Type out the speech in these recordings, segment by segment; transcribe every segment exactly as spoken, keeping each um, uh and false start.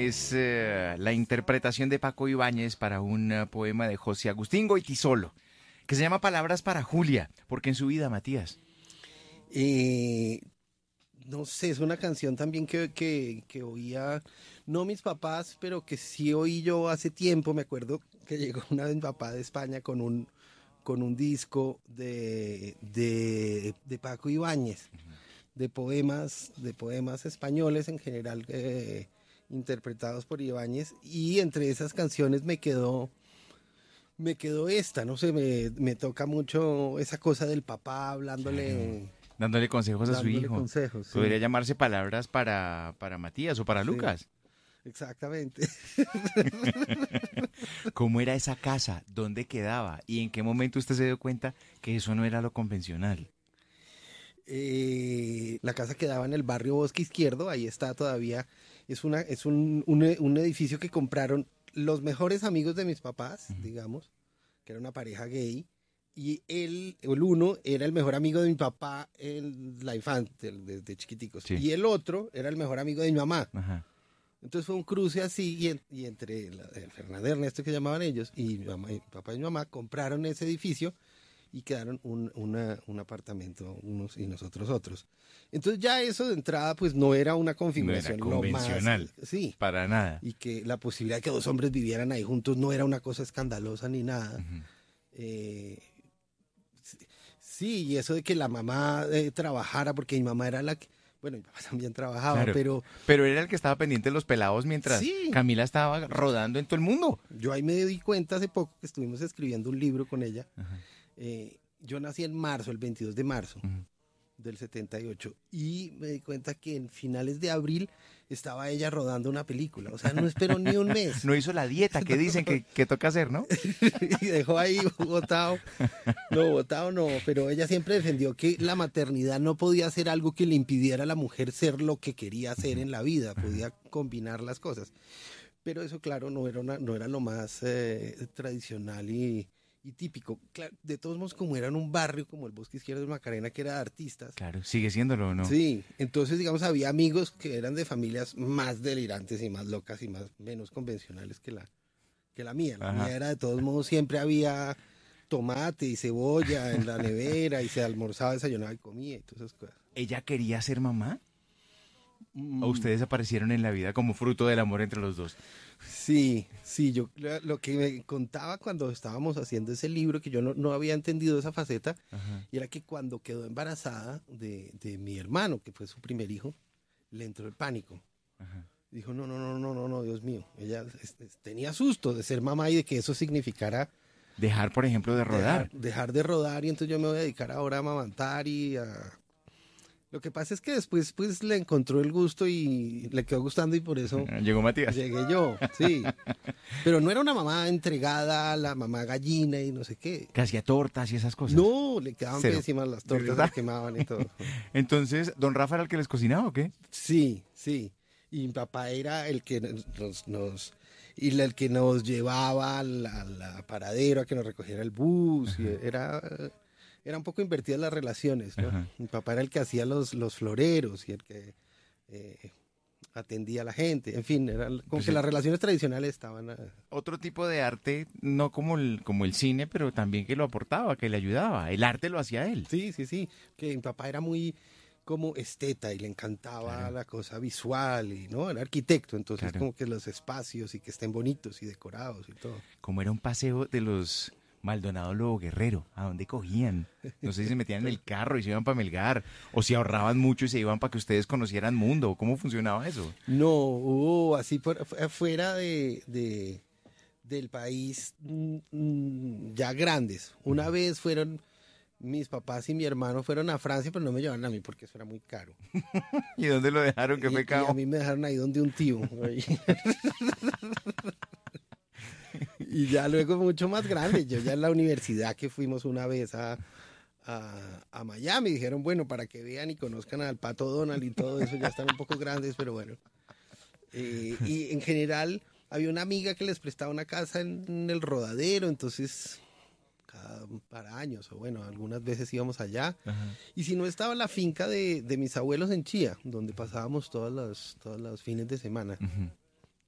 es eh, la interpretación de Paco Ibáñez para un eh, poema de José Agustín Goytisolo, que se llama Palabras para Julia, porque en su vida, Matías. Eh, no sé, es una canción también que, que, que oía, no mis papás, pero que sí oí yo hace tiempo. Me acuerdo que llegó una vez mi papá de España con un, con un disco de, de, de Paco Ibáñez, de poemas, de poemas españoles en general, eh, interpretados por Ibáñez, y entre esas canciones me quedó, me quedó esta, no sé, me, me toca mucho esa cosa del papá hablándole, Claro. Dándole consejos a su dándole hijo. consejos. Sí, Podría llamarse Palabras para, para Matías o para sí, Lucas. exactamente. ¿Cómo era esa casa? ¿Dónde quedaba? ¿Y en qué momento usted se dio cuenta que eso no era lo convencional? Eh, la casa quedaba en el barrio Bosque Izquierdo, ahí está todavía. Es, una, es un, un, un edificio que compraron los mejores amigos de mis papás, Ujú. digamos, que era una pareja gay. Y él, el uno, era el mejor amigo de mi papá en la infancia, desde chiquiticos. Sí. Y el otro era el mejor amigo de mi mamá. Ajá. Entonces fue un cruce así, y, en- y entre la- el Fernando y Ernesto, que llamaban ellos, y mi, mamá, y mi papá y mi mamá compraron ese edificio y quedaron un, una- un apartamento unos y nosotros otros. Entonces ya eso de entrada pues no era una configuración No era lo más- convencional. sí, Para nada. y que la posibilidad de que dos hombres vivieran ahí juntos no era una cosa escandalosa ni nada. Ujú. Eh, sí, sí, y eso de que la mamá eh, trabajara, porque mi mamá era la que, bueno, mi papá también trabajaba, Claro. pero Pero era el que estaba pendiente de los pelados mientras Sí. Camila estaba rodando en todo el mundo. yo ahí me di cuenta hace poco que estuvimos escribiendo un libro con ella. Ajá. Eh, yo nací en marzo, el veintidós de marzo Ujú. del setenta y ocho, y me di cuenta que en finales de abril estaba ella rodando una película. O sea, no esperó ni un mes. No hizo la dieta que dicen que, que toca hacer, ¿no? Y dejó ahí botado. No, botado no, pero ella siempre defendió que la maternidad no podía ser algo que le impidiera a la mujer ser lo que quería hacer en la vida, podía combinar las cosas. Pero eso, claro, no era, una, no era lo más eh, tradicional y, y típico. Claro, de todos modos, como era en un barrio como el Bosque Izquierdo de Macarena, que era de artistas. Claro, sigue siéndolo, ¿o no? Sí, entonces, digamos, había amigos que eran de familias más delirantes y más locas y más menos convencionales que la, que la mía. La Ajá. mía era, de todos modos, siempre había tomate y cebolla en la nevera y se almorzaba, desayunaba y comía y todas esas cosas. ¿Ella quería ser mamá? Mm, ¿O ustedes aparecieron en la vida como fruto del amor entre los dos? Sí, sí, yo lo lo que me contaba cuando estábamos haciendo ese libro, que yo no, no había entendido esa faceta, Ajá. y era que cuando quedó embarazada de, de mi hermano, que fue su primer hijo, le entró el pánico. Ajá. Dijo, no, no, no, no, no, no, Dios mío. Ella es- es- tenía susto de ser mamá y de que eso significara Dejar, por ejemplo, de rodar. dejar, dejar de rodar, y entonces yo me voy a dedicar ahora a amamantar y a... Lo que pasa es que después pues le encontró el gusto y le quedó gustando, y por eso Llegó Matías. llegué yo, sí. Pero no era una mamá entregada, la mamá gallina y no sé qué. Que hacía tortas y esas cosas. No, le quedaban Cero. pésimas las ¿De tortas, verdad? se quemaban y todo. Entonces, ¿don Rafa era el que les cocinaba o qué? Sí, sí. Y mi papá era el que nos, nos y el que nos llevaba al, al paradero a que nos recogiera el bus. Y era, era un poco invertidas las relaciones, ¿no? Ajá. Mi papá era el que hacía los, los floreros y el que eh, atendía a la gente. En fin, era como Pues que sí. las relaciones tradicionales estaban... ah, Otro tipo de arte, no como el, como el cine, pero también que lo aportaba, que le ayudaba. El arte lo hacía él. Sí, sí, sí, que mi papá era muy como esteta y le encantaba Claro. la cosa visual y no, era arquitecto, entonces Claro. como que los espacios y que estén bonitos y decorados y todo. Como era un paseo de los Maldonado Lobo Guerrero, ¿a dónde cogían? No sé si se metían en el carro y se iban para Melgar, o si ahorraban mucho y se iban para que ustedes conocieran mundo. ¿Cómo funcionaba eso? No, hubo así por, fu- fuera de, de- del país, mm, mm, ya grandes. Una vez fueron mis papás y mi hermano fueron a Francia, pero no me llevaron a mí porque eso era muy caro. ¿Y dónde lo dejaron? ¿Qué Y, y pecado? a mí me dejaron ahí donde un tío. ahí. Y ya luego mucho más grande, yo ya en la universidad que fuimos una vez a, a, a Miami, dijeron, bueno, para que vean y conozcan al Pato Donald y todo eso, ya están un poco grandes, pero bueno. Eh, y en general había una amiga que les prestaba una casa en, en el Rodadero, entonces cada par años, o bueno, algunas veces íbamos allá. Ajá. Y si no, estaba la finca de, de mis abuelos en Chía, donde pasábamos todas las, todos los fines de semana. Ujú.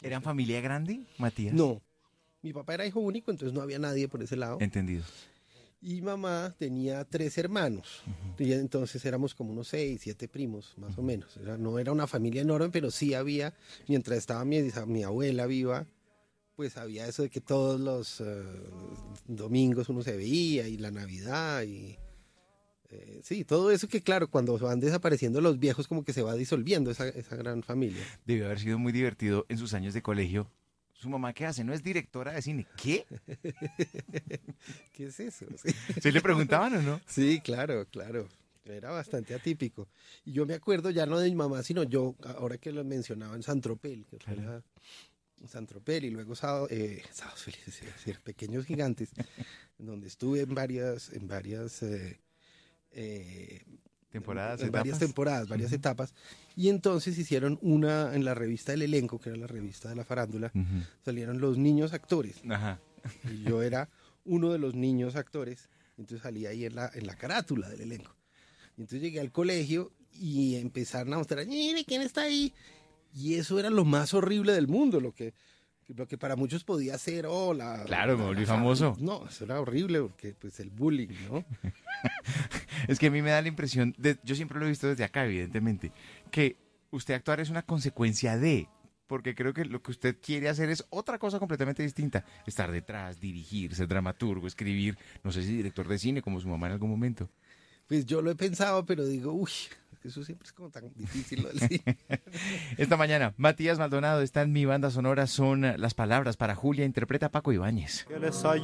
¿Eran familia grande, Matías? No, mi papá era hijo único, entonces no había nadie por ese lado. Entendido. Y mamá tenía tres hermanos. Uh-huh. Y entonces éramos como unos seis, siete primos, más uh-huh. o menos. Era, no era una familia enorme, pero sí había, mientras estaba mi, mi abuela viva, pues había eso de que todos los uh, domingos uno se veía, y la Navidad, y eh, sí, todo eso que claro, cuando van desapareciendo los viejos como que se va disolviendo esa, esa gran familia. Debió haber sido muy divertido en sus años de colegio. ¿Su mamá qué hace? ¿No es directora de cine? ¿Qué? ¿Qué es eso? Sí. ¿Se le preguntaban o no? Sí, claro, claro. Era bastante atípico. Y yo me acuerdo ya no de mi mamá, sino yo, ahora que lo mencionaba en Saint-Tropez, que claro. era Saint-Tropez y luego Sábado, eh, Sábados Felices, es decir, Pequeños Gigantes, en donde estuve en varias, en varias eh, eh, temporadas, en, en varias temporadas, varias uh-huh. etapas, y entonces hicieron una en la revista El Elenco, que era la revista de la farándula, uh-huh. salieron los niños actores, Ajá. y yo era uno de los niños actores, entonces salí ahí en la, en la carátula del elenco. Y entonces llegué al colegio y empezaron a mostrar, mire, ¿quién está ahí? Y eso era lo más horrible del mundo, lo que, lo que para muchos podía ser, oh, la... Claro, me volví la, famoso. No, eso era horrible, porque pues el bullying, ¿no? Es que a mí me da la impresión, de, yo siempre lo he visto desde acá, evidentemente, que usted actuar es una consecuencia de... Porque creo que lo que usted quiere hacer es otra cosa completamente distinta. Estar detrás, dirigir, ser dramaturgo, escribir, no sé si director de cine, como su mamá en algún momento. Pues yo lo he pensado, pero digo, uy, eso siempre es como tan difícil lo del cine. Esta mañana, Matías Maldonado está en Mi Banda Sonora, son las palabras para Julia, interpreta a Paco Ibáñez.